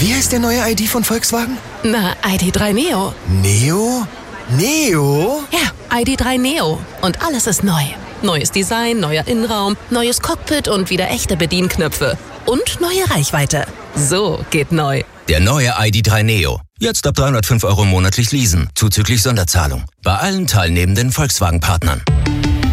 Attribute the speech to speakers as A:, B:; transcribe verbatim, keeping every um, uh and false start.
A: Wie heißt der neue I D von Volkswagen?
B: Na, I D drei Neo.
A: Neo? Neo?
B: Ja, I D drei Neo. Und alles ist neu. Neues Design, neuer Innenraum, neues Cockpit und wieder echte Bedienknöpfe. Und neue Reichweite. So geht neu.
C: Der neue I D drei Neo. Jetzt ab dreihundertfünf Euro monatlich leasen, zuzüglich Sonderzahlung. Bei allen teilnehmenden Volkswagen-Partnern.